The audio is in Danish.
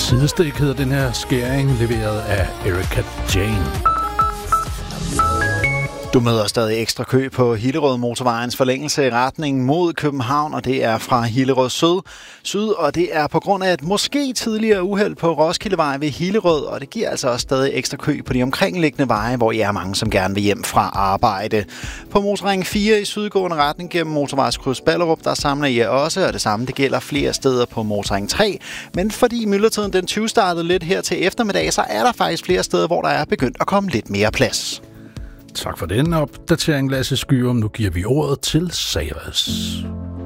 Sidestik hedder den her skæring, leveret af Erika Jane. Du møder stadig ekstra kø på Hillerød Motorvejens forlængelse i retning mod København, og det er fra Hillerød Syd, og det er på grund af et måske tidligere uheld på Roskildevej ved Hillerød, og det giver altså også stadig ekstra kø på de omkringliggende veje, hvor I er mange, som gerne vil hjem fra arbejde. På Motorring 4 i sydgående retning gennem Motorvejskryds Ballerup, der samler I også, og det samme det gælder flere steder på Motorring 3, men fordi myldretiden den 20 startede lidt her til eftermiddag, så er der faktisk flere steder, hvor der er begyndt at komme lidt mere plads. Tak for den opdatering, Lasse Skyrum. Nu giver vi ordet til Savas.